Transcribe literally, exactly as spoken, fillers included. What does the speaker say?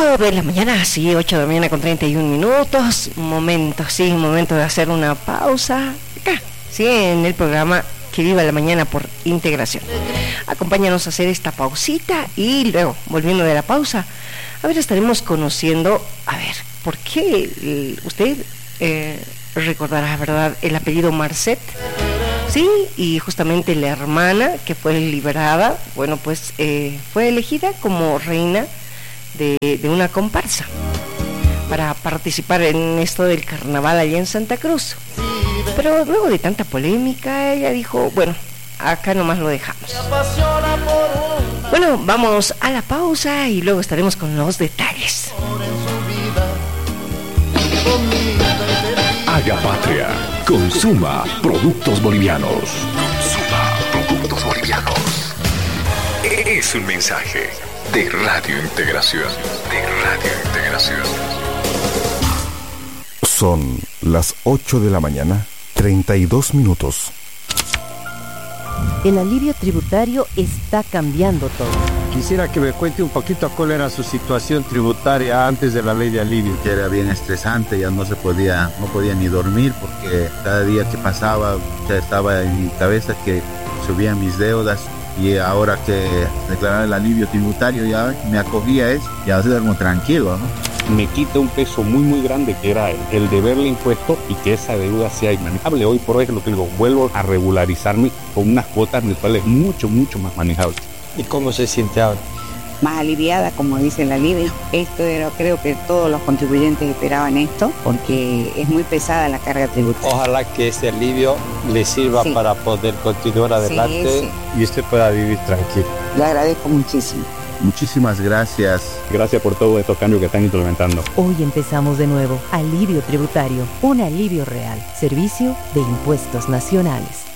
ocho de la mañana, sí, ocho de la mañana con treinta y un minutos. Momento, sí, momento de hacer una pausa. Acá, sí, en el programa Que Viva la Mañana por Integración. Acompáñanos a hacer esta pausita y luego, volviendo de la pausa, a ver, estaremos conociendo, a ver, ¿por qué el, usted eh, recordará, verdad, el apellido Marcet? Sí, y justamente la hermana que fue liberada, bueno, pues eh, fue elegida como reina de, de una comparsa para participar en esto del carnaval allá en Santa Cruz. Pero luego de tanta polémica, ella dijo, bueno, acá nomás lo dejamos. Bueno, vamos a la pausa y luego estaremos con los detalles. Haga patria, consuma productos bolivianos. Consuma productos bolivianos. Es un mensaje de Radio Integración. De Radio Integración. Son las ocho de la mañana, treinta y dos minutos. El alivio tributario está cambiando todo. Quisiera que me cuente un poquito cuál era su situación tributaria antes de la ley de alivio. Que era bien estresante, ya no se podía, no podía ni dormir porque cada día que pasaba ya estaba en mi cabeza que subían mis deudas, y ahora que declararon el alivio tributario ya me acogía eso, ya duermo tranquilo, ¿no? Me quita un peso muy muy grande que era el, el deberle impuesto y que esa deuda sea inmanejable. Hoy por hoy es lo que digo, vuelvo a regularizarme con unas cuotas mensuales mucho mucho más manejables. ¿Y cómo se siente ahora? Más aliviada, como dice el alivio. Esto era, creo que todos los contribuyentes esperaban esto, porque es muy pesada la carga tributaria. Ojalá que este alivio le sirva, sí, para poder continuar adelante, sí, sí, y usted pueda vivir tranquilo. Le agradezco muchísimo. Muchísimas gracias. Gracias por todos estos cambios que están implementando. Hoy empezamos de nuevo. Alivio tributario, un alivio real. Servicio de Impuestos Nacionales.